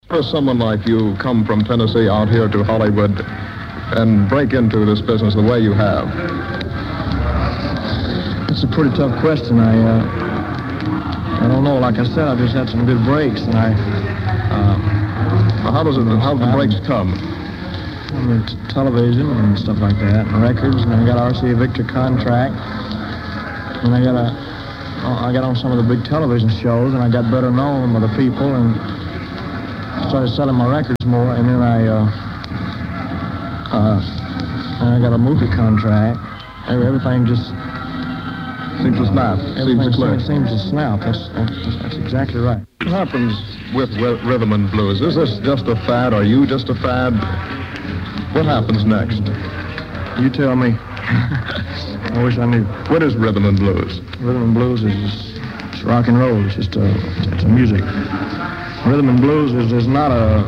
How does someone like you come from Tennessee out here to Hollywood and break into this business the way you have? It's a pretty tough question. I don't know. Like I said, I just had some good breaks, and how do the breaks come? I mean, television and stuff like that, and records, and I got RCA Victor contract, and I got on some of the big television shows, and I got better known by the people, and started selling my records more, and then I got a movie contract. Everything just seems to snap. Seems to snap. That's exactly right. What happens with rhythm and blues? Is this just a fad? Are you just a fad? What happens next? You tell me. I wish I knew. What is rhythm and blues? Rhythm and blues is it's rock and roll. It's just it's a music. Rhythm and blues is not a.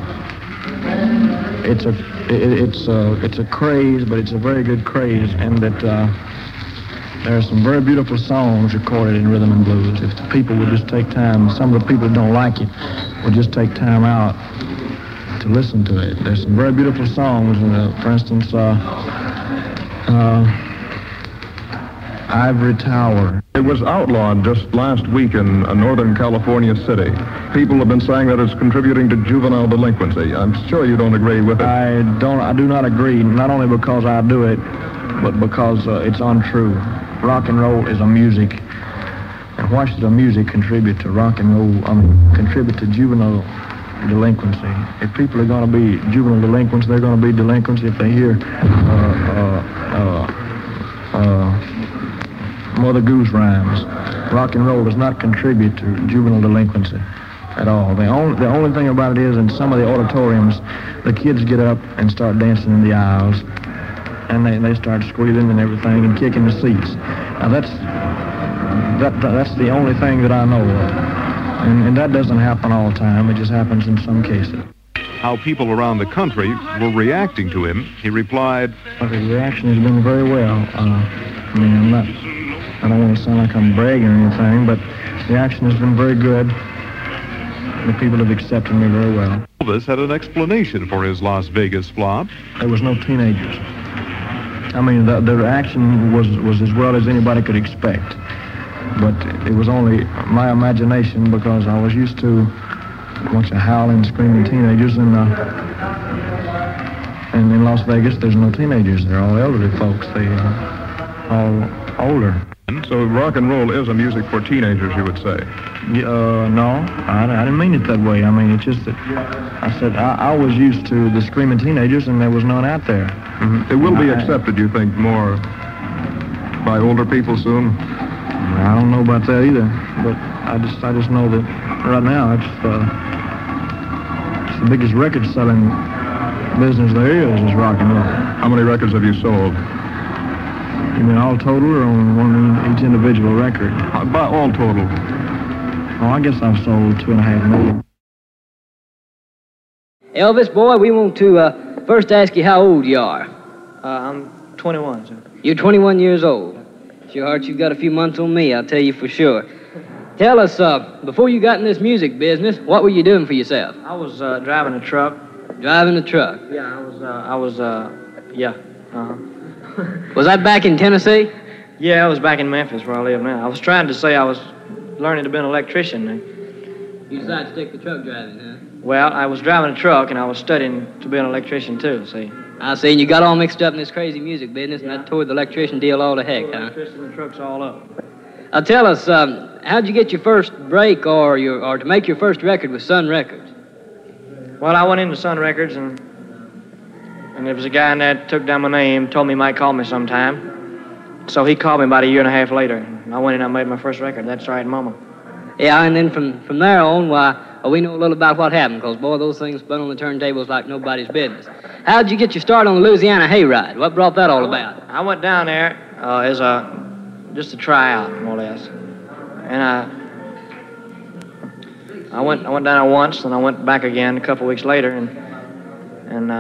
It's a craze, but it's a very good craze, and that there are some very beautiful songs recorded in rhythm and blues. If the people would just take time, some of the people that don't like it would just take time out to listen to it. There's some very beautiful songs. For instance, Ivory Tower. It was outlawed just last week in a Northern California city. People have been saying that it's contributing to juvenile delinquency. I'm sure you don't agree with it. I do not agree, not only because I do it, but because it's untrue. Rock and roll is a music. And why should a music contribute to rock and roll, contribute to juvenile delinquency? If people are going to be juvenile delinquents, they're going to be delinquents if they hear Mother Goose rhymes. Rock and roll does not contribute to juvenile delinquency at all. The only thing about it is, in some of the auditoriums, the kids get up and start dancing in the aisles, and they start squealing and everything and kicking the seats. Now that's the only thing that I know of, and that doesn't happen all the time. It just happens in some cases. How people around the country were reacting to him, he replied, "The reaction has been very well. I don't want to sound like I'm bragging or anything, but the action has been very good. The people have accepted me very well." Elvis had an explanation for his Las Vegas flop. There was no teenagers. I mean, the reaction was as well as anybody could expect. But it was only my imagination, because I was used to a bunch of howling, screaming teenagers, and in Las Vegas, there's no teenagers. They're all elderly folks. They all older. So rock and roll is a music for teenagers, you would say? No, I didn't mean it that way. I mean, it's just that I said I was used to the screaming teenagers, and there was none out there. Mm-hmm. It will be accepted, you think, more by older people soon? I don't know about that either, but I just know that right now it's the biggest record-selling business there is rock and roll. How many records have you sold? You mean all total, or on each individual record? By all total. Oh, I guess I've sold 2.5 million. Elvis, boy, we want to first ask you how old you are. I'm 21, sir. You're 21 years old. Sure, Hart, you've got a few months on me, I'll tell you for sure. Tell us, before you got in this music business, what were you doing for yourself? I was driving a truck. Driving a truck? Yeah, I was, yeah, uh-huh. Was that back in Tennessee? Yeah, I was back in Memphis, where I live now. I was trying to say I was learning to be an electrician. You decided to stick to truck driving, huh? Well, I was driving a truck, and I was studying to be an electrician, too, see. I see, and you got all mixed up in this crazy music business, and that tore the electrician deal all to heck, huh? Electrician and trucks all up. Tell us, how'd you get your first break or to make your first record with Sun Records? Well, I went into Sun Records, and there was a guy in there that took down my name, told me he might call me sometime. So he called me about 1.5 years later, and I went in and I made my first record, That's Right, Mama. Yeah, and then from there on, we know a little about what happened, because, boy, those things spun on the turntables like nobody's business. How'd you get your start on the Louisiana Hayride? What brought that all about? I went down there as just a tryout, more or less. And I went down there once, and I went back again a couple weeks later, and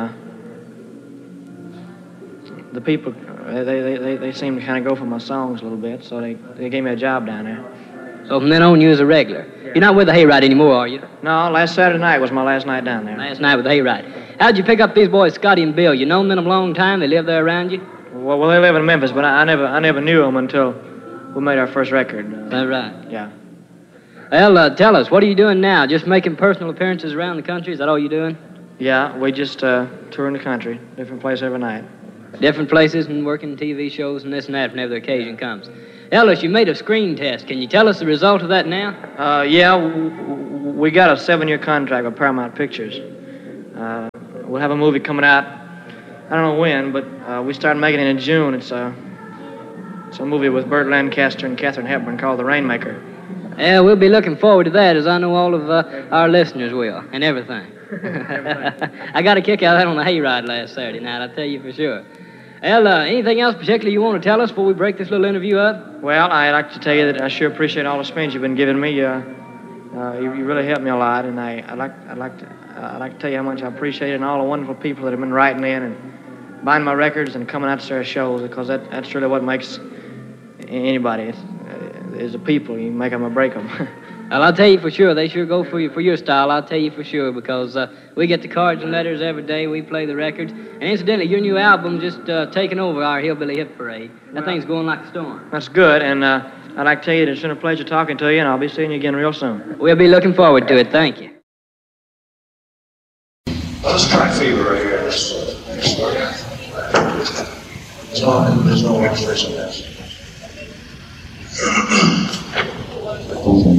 the people, they seemed to kind of go for my songs a little bit, so they gave me a job down there. So from then on, you was a regular. You're not with the Hayride anymore, are you? No, last Saturday night was my last night down there. Last night with the Hayride. How'd you pick up these boys, Scotty and Bill? You known them a long time? They live there around you? Well, they live in Memphis, but I never knew them until we made our first record. That's right. Yeah. Well, tell us, what are you doing now? Just making personal appearances around the country? Is that all you're doing? Yeah, we just touring the country, different place every night. Different places and working TV shows and this and that whenever the occasion comes. Ellis, you made a screen test. Can you tell us the result of that now? Yeah, we got a 7-year contract with Paramount Pictures. We'll have a movie coming out, I don't know when, but we started making it in June. It's a movie with Burt Lancaster and Katharine Hepburn called The Rainmaker. Yeah, we'll be looking forward to that, as I know all of our listeners will, and everything. I got a kick out of that on the Hayride last Saturday night, I'll tell you for sure. Well, anything else particularly you want to tell us before we break this little interview up? Well, I'd like to tell you that I sure appreciate all the spins you've been giving me. You really helped me a lot, and I'd like to tell you how much I appreciate it, and all the wonderful people that have been writing in and buying my records and coming out to our shows, because that's really what makes anybody. Is the people. You make them or break them. Well, I'll tell you for sure, they sure go for your style, I'll tell you for sure, because we get the cards and letters every day, we play the records, and incidentally, your new album just taking over our Hillbilly Hit Parade. That thing's going like a storm. That's good, and I'd like to tell you that it's been a pleasure talking to you, and I'll be seeing you again real soon. We'll be looking forward to it, thank you. Let's try Fever right here. There's no illustration of this.